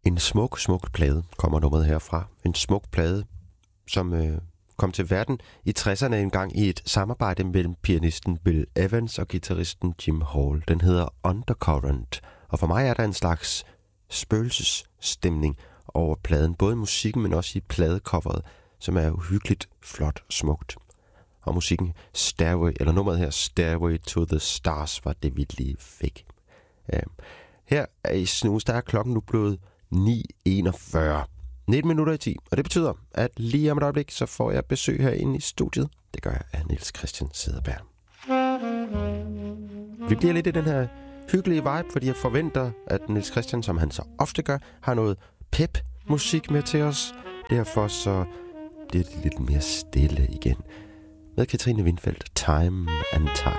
En smuk plade kommer nummeret herfra. En smuk plade, som kom til verden i 60'erne engang i et samarbejde mellem pianisten Bill Evans og guitaristen Jim Hall. Den hedder Undercurrent, og for mig er der en slags spøgelsesstemning over pladen. Både i musikken, men også i pladecoveret, som er uhyggeligt flot smukt. Og musikken nummeret her, Stairway to the Stars, var det, vi lige fik. Her i Snus, der er klokken nu blevet 9:41. 19 minutter i 10, og det betyder, at lige om et øjeblik, så får jeg besøg herinde i studiet. Det gør jeg af Niels Christian Cederberg. Vi bliver lidt i den her hyggelige vibe, fordi jeg forventer, at Niels Christian, som han så ofte gør, har noget pep-musik med til os. Derfor så bliver det lidt mere stille igen. Med Katrine Windfeldt, Time and Tide.